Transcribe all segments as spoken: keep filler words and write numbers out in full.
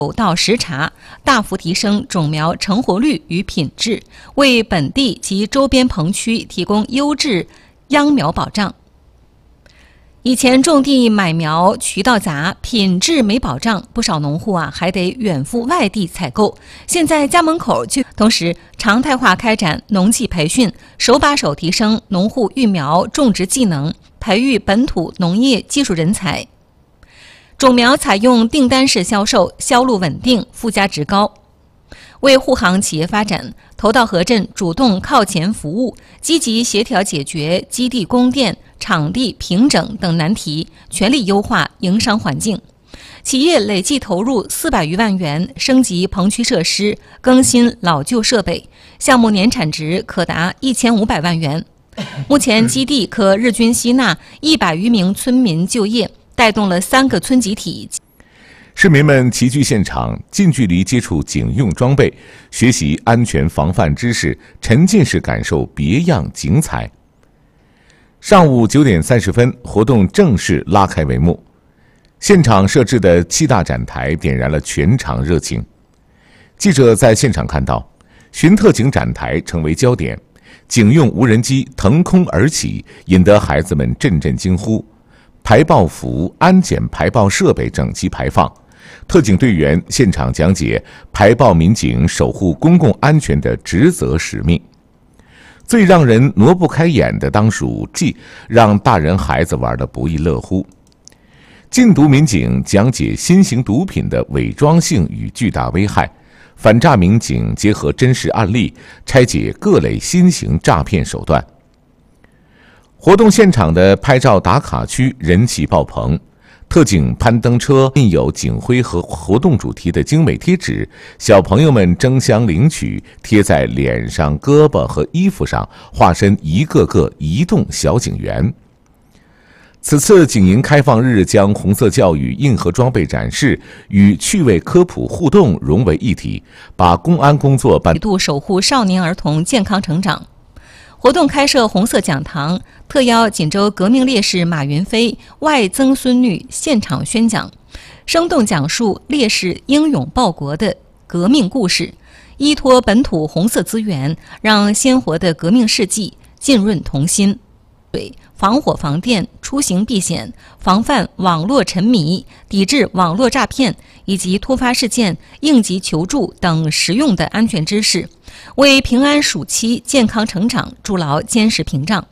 有道实查，大幅提升种苗成活率与品质，为本地及周边棚区提供优质秧苗保障。以前种地买苗渠道杂，品质没保障，不少农户啊还得远赴外地采购。现在家门口就，同时常态化开展农技培训，手把手提升农户育苗种植技能，培育本土农业技术人才。种苗采用订单式销售，销路稳定，附加值高。为护航企业发展，头道河镇主动靠前服务，积极协调解决基地供电、场地平整等难题，全力优化营商环境。企业累计投入四百余万元升级棚区设施，更新老旧设备，项目年产值可达一千五百万元。目前基地可日均吸纳一百余名村民就业，带动了三个村集体。 市民们齐聚现场，近距离接触警用装备，学习安全防范知识，沉浸式感受别样景彩。上午九点三十分，活动正式拉开帷幕。现场设置的七大展台点燃了全场热情。记者在现场看到，巡特警展台成为焦点，警用无人机腾空而起，引得孩子们阵阵惊呼。排爆服、安检排爆设备整齐排放，特警队员现场讲解排爆民警守护公共安全的职责使命。最让人挪不开眼的当属既让大人孩子玩得不亦乐乎。禁毒民警讲解新型毒品的伪装性与巨大危害，反诈民警结合真实案例拆解各类新型诈骗手段。活动现场的拍照打卡区人气爆棚，特警攀登车印有警徽和活动主题的精美贴纸，小朋友们争相领取，贴在脸上、胳膊和衣服上，化身一个个移动小警员。此次警营开放日将红色教育硬核装备展示与趣味科普互动融为一体，把公安工作办度守护少年儿童健康成长。活动开设红色讲堂，特邀锦州革命烈士马云飞外曾孙女现场宣讲，生动讲述烈士英勇报国的革命故事，依托本土红色资源，让鲜活的革命事迹浸润童心。对防火防电、出行避险、防范网络沉迷、抵制网络诈骗以及突发事件应急求助等实用的安全知识，为平安暑期健康成长筑牢坚实屏障。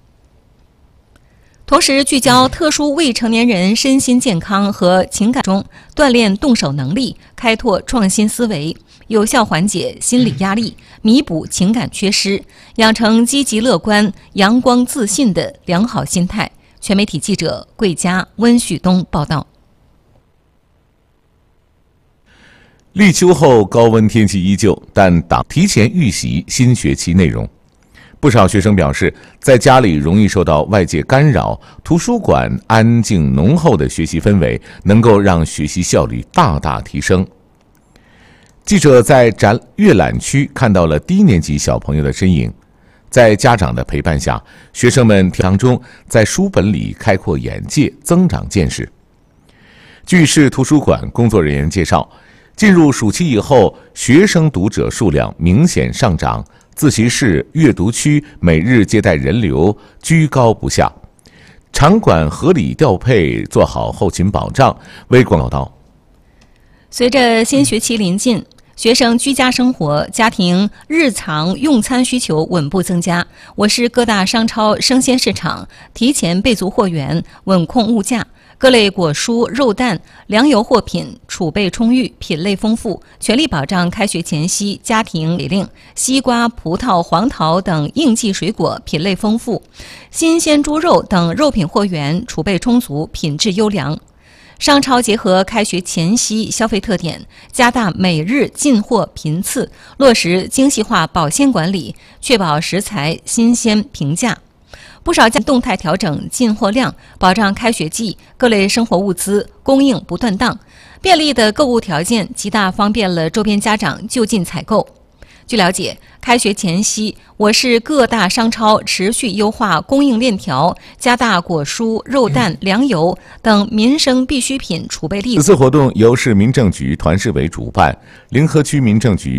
同时聚焦特殊未成年人身心健康和情感中锻炼动手能力，开拓创新思维，有效缓解心理压力，弥补情感缺失，养成积极乐观、阳光自信的良好心态。全媒体记者桂佳、温旭东报道。 立秋后高温天气依旧，但党提前预习新学期内容。不少学生表示，在家里容易受到外界干扰，图书馆安静浓厚的学习氛围能够让学习效率大大提升。记者在展阅览区看到了低年级小朋友的身影，在家长的陪伴下，学生们当中在书本里开阔眼界，增长见识。据市图书馆工作人员介绍，进入暑期以后，学生读者数量明显上涨，自习室、阅读区每日接待人流居高不下，场馆合理调配，做好后勤保障。为广告。 随着新学期临近，学生居家生活、家庭日常用餐需求稳步增加，我市各大商超、生鲜市场提前备足货源，稳控物价。各类果蔬、肉蛋、粮油货品储备充裕，品类丰富，全力保障开学前夕家庭给令。西瓜、葡萄、黄桃等应季水果品类丰富，新鲜猪肉等肉品货源储备充足，品质优良。商超结合开学前夕消费特点，加大每日进货频次，落实精细化保鲜管理，确保食材新鲜平价。不少家动态调整进货量，保障开学季各类生活物资供应不断档。便利的购物条件极大方便了周边家长就近采购。 据了解，开学前夕，我市各大商超持续优化供应链条，加大果蔬、肉蛋、粮油等民生必需品储备力度。 此次活动由市民政局团市委主办，临河区民政局